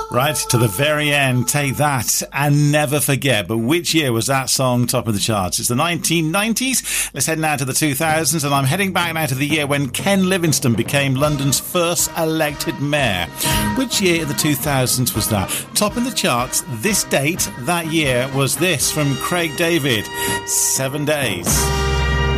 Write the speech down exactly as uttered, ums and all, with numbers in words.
Right, to the very end, take that and never forget. But which year was that song top of the charts? It's the nineteen nineties. Let's head now to the two thousands, and I'm heading back now to the year when Ken Livingstone became London's first elected mayor. Which year of the two thousands was that? Top in the charts, this date, that year, was this from Craig David, Seven Days.